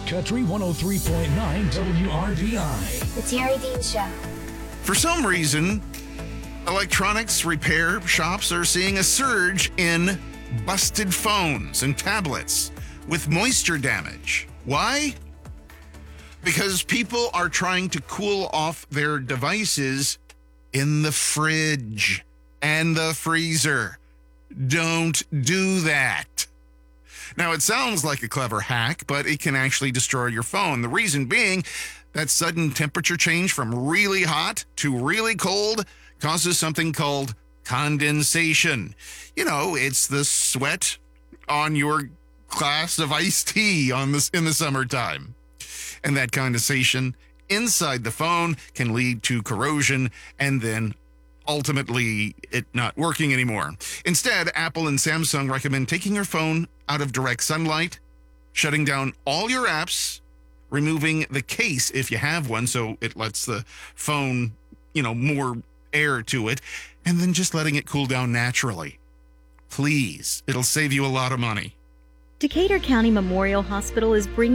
Country 103.9 WRDI. The Terry Dean Show. For some reason, electronics repair shops are seeing a surge in busted phones and tablets with moisture damage. Why? Because people are trying to cool off their devices in the fridge and the freezer. Don't do that. Now, it sounds like a clever hack, but it can actually destroy your phone. The reason being that sudden temperature change from really hot to really cold causes something called condensation. You know, it's the sweat on your glass of iced tea in the summertime. And that condensation inside the phone can lead to corrosion and then ultimately it not working anymore. Instead, Apple and Samsung recommend taking your phone out of direct sunlight, shutting down all your apps, removing the case if you have one so it lets the phone, more air to it, and then just letting it cool down naturally. Please, it'll save you a lot of money. Decatur County Memorial Hospital is bringing